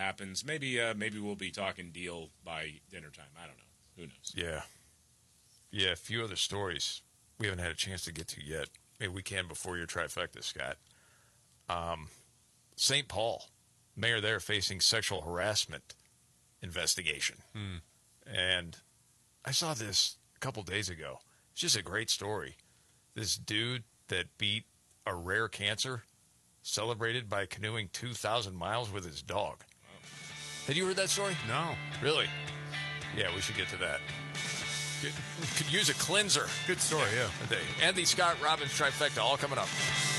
happens. Maybe we'll be talking deal by dinner time. I don't know. Who knows? Yeah, a few other stories we haven't had a chance to get to yet. Maybe we can before your trifecta, Scott. St. Paul, mayor there facing sexual harassment investigation. And I saw this a couple days ago. It's just a great story. This dude that beat a rare cancer celebrated by canoeing 2,000 miles with his dog. Wow. Had you heard that story? No. Really? Yeah, we should get to that. Could use a cleanser. Good story, yeah. Andy Scott, Robbins trifecta, all coming up.